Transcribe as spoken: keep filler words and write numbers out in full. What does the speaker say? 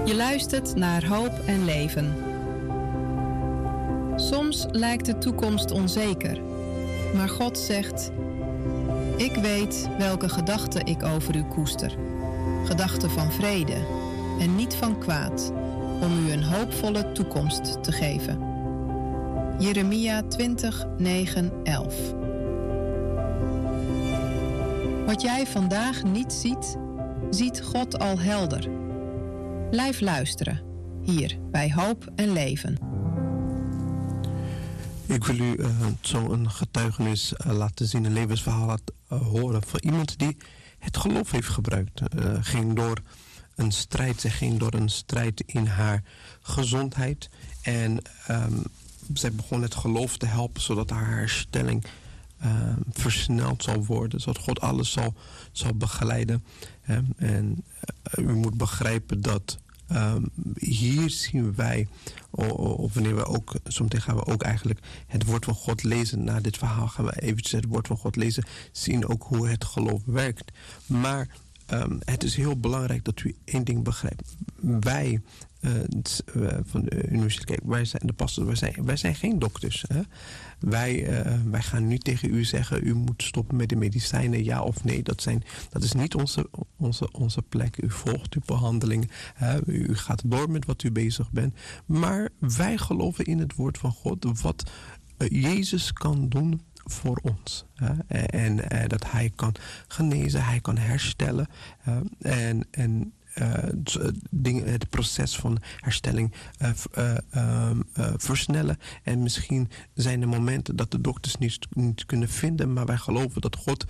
Je luistert naar Hoop en Leven. Soms lijkt de toekomst onzeker, maar God zegt: ik weet welke gedachten ik over u koester. Gedachten van vrede en niet van kwaad, om u een hoopvolle toekomst te geven. Jeremia twintig, negen, elf. Wat jij vandaag niet ziet, ziet God al helder. Blijf luisteren, hier bij Hoop en Leven. Ik wil u uh, zo een getuigenis uh, laten zien, een levensverhaal laten uh, horen van iemand die het geloof heeft gebruikt. Uh, ging door een strijd, ze ging door een strijd in haar gezondheid. En um, zij begon het geloof te helpen, zodat haar herstelling uh, versneld zal worden. Zodat God alles zal, zal begeleiden. Um, en uh, u moet begrijpen dat Um, hier zien wij, of wanneer we ook, zometeen gaan we ook eigenlijk het woord van God lezen. Na dit verhaal gaan we eventjes het woord van God lezen, zien ook hoe het geloof werkt. Maar um, het is heel belangrijk dat u één ding begrijpt. Wij uh, van de universiteit, wij zijn de pastors, wij zijn, wij zijn geen dokters. Hè? Wij, uh, wij gaan nu tegen u zeggen, u moet stoppen met de medicijnen, ja of nee. Dat, zijn, dat is niet onze, onze, onze plek. U volgt uw behandeling. Hè? U gaat door met wat u bezig bent. Maar wij geloven in het woord van God, wat uh, Jezus kan doen voor ons. Hè? En, en uh, dat hij kan genezen, hij kan herstellen. Uh, en... en Uh, ding, het proces van herstelling uh, uh, uh, uh, versnellen. En misschien zijn er momenten dat de dokters niet, niet kunnen vinden, maar wij geloven dat God